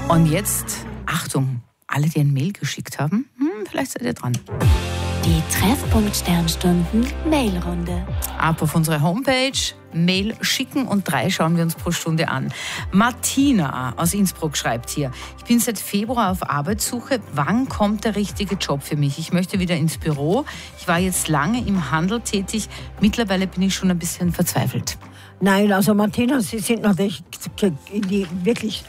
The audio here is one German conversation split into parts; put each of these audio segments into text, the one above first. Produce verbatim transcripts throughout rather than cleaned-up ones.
Und jetzt, Achtung, alle, die ein Mail geschickt haben, hm, vielleicht seid ihr dran. Die Treffpunkt Sternstunden Mailrunde. Ab auf unsere Homepage, Mail schicken und drei schauen wir uns pro Stunde an. Martina aus Innsbruck schreibt hier: Ich bin seit Februar auf Arbeitssuche. Wann kommt der richtige Job für mich? Ich möchte wieder ins Büro. Ich war jetzt lange im Handel tätig. Mittlerweile bin ich schon ein bisschen verzweifelt. Nein, also Martina, Sie sind natürlich in die wirklich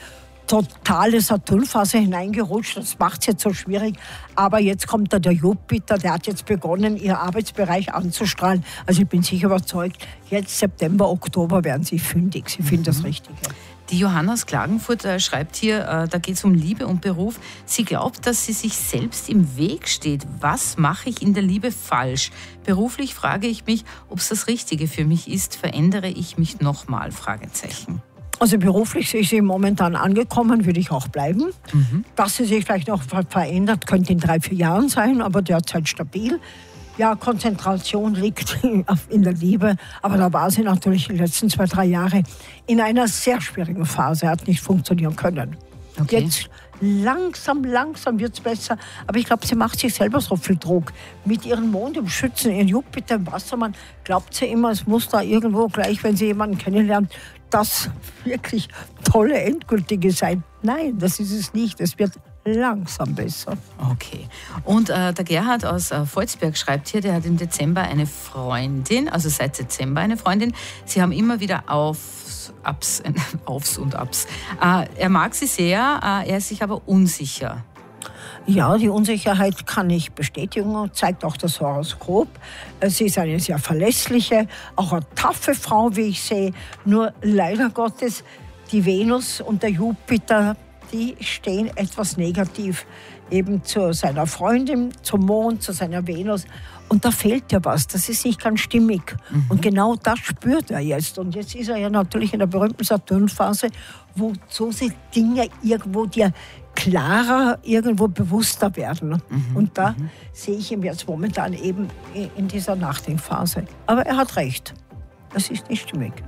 totale Saturnphase hineingerutscht. Das macht es jetzt so schwierig. Aber jetzt kommt da der Jupiter, der hat jetzt begonnen, Ihren Arbeitsbereich anzustrahlen. Also ich bin sicher überzeugt, jetzt September, Oktober werden Sie fündig. Sie finden mhm. das Richtige. Die Johanna aus Klagenfurt äh, schreibt hier, äh, da geht es um Liebe und Beruf. Sie glaubt, dass sie sich selbst im Weg steht. Was mache ich in der Liebe falsch? Beruflich frage ich mich, ob es das Richtige für mich ist. Verändere ich mich nochmal? Fragezeichen. Also beruflich ist sie momentan angekommen, würde ich auch bleiben. Mhm. Dass sie sich vielleicht noch verändert, könnte in drei, vier Jahren sein, aber derzeit stabil. Ja, Konzentration liegt in der Liebe, aber da war sie natürlich die letzten zwei, drei Jahre in einer sehr schwierigen Phase, hat nicht funktionieren können. Okay. Jetzt langsam, langsam wird es besser, aber ich glaube, sie macht sich selber so viel Druck. Mit ihrem Mond im Schützen, ihren Jupiter im Wassermann, glaubt sie immer, es muss da irgendwo gleich, wenn sie jemanden kennenlernt, das wirklich tolle, endgültige sein. Nein, das ist es nicht. Es wird langsam besser. Okay. Und äh, der Gerhard aus äh, Volzberg schreibt hier, der hat im Dezember eine Freundin, also seit Dezember eine Freundin. Sie haben immer wieder Aufs, Ups, äh, Aufs und Ups. Äh, er mag sie sehr, äh, er ist sich aber unsicher. Ja, die Unsicherheit kann ich bestätigen, zeigt auch das Horoskop. Sie ist eine sehr verlässliche, auch eine taffe Frau, wie ich sehe. Nur leider Gottes, die Venus und der Jupiter, die stehen etwas negativ eben zu seiner Freundin, zum Mond, zu seiner Venus. Und da fehlt ja was, das ist nicht ganz stimmig. Mhm. Und genau das spürt er jetzt. Und jetzt ist er ja natürlich in der berühmten Saturnphase, wo so viele Dinge irgendwo dir klarer, irgendwo bewusster werden. Mhm. Und da mhm. sehe ich ihn jetzt momentan eben in dieser Nachdenkphase. Aber er hat recht, das ist nicht stimmig.